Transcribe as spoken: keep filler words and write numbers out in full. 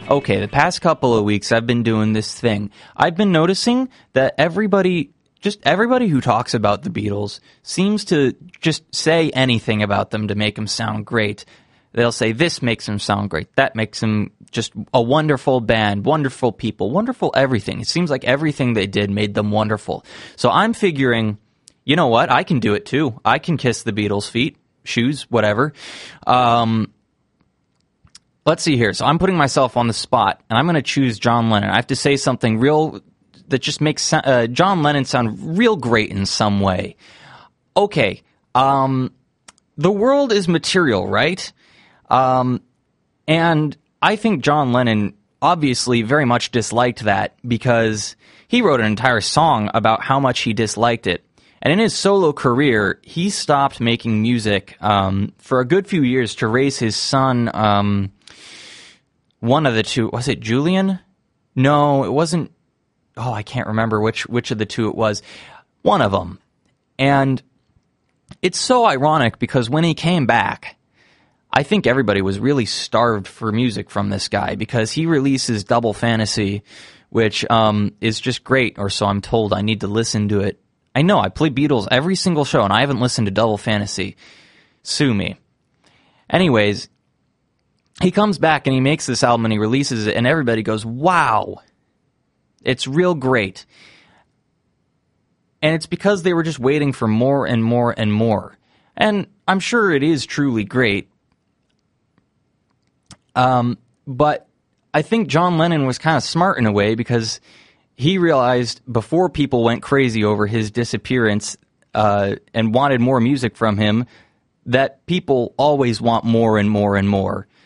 Okay, the past couple of weeks I've been doing this thing. I've been noticing that everybody, just everybody who talks about the Beatles seems to just say anything about them to make them sound great. They'll say this makes them sound great, that makes them just a wonderful band, wonderful people, wonderful everything. It seems like everything they did made them wonderful. So I'm figuring, you know what, I can do it too. I can kiss the Beatles' feet, shoes, whatever. Um... Let's see here. So I'm putting myself on the spot, and I'm going to choose John Lennon. I have to say something real that just makes uh, John Lennon sound real great in some way. Okay, um, the world is material, right? Um, and I think John Lennon obviously very much disliked that because he wrote an entire song about how much he disliked it. And in his solo career, he stopped making music um, for a good few years to raise his son. Um, one of the two, was it Julian? No, it wasn't. Oh, I can't remember which which of the two it was. One of them. And it's so ironic because when he came back, I think everybody was really starved for music from this guy because he releases Double Fantasy, which um, is just great, or so I'm told. I need to listen to it. I know, I play Beatles every single show, and I haven't listened to Double Fantasy. Sue me. Anyways, he comes back and he makes this album and he releases it, and everybody goes, wow, it's real great. And it's because they were just waiting for more and more and more. And I'm sure it is truly great. Um, but I think John Lennon was kind of smart in a way because he realized before people went crazy over his disappearance uh, and wanted more music from him, that people always want more and more and more.